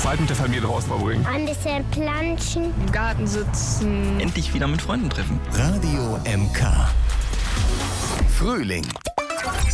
Zeit mit der Familie draußen verbringen. Ein bisschen planschen. Im Garten sitzen. Endlich wieder mit Freunden treffen. Radio MK. Frühling.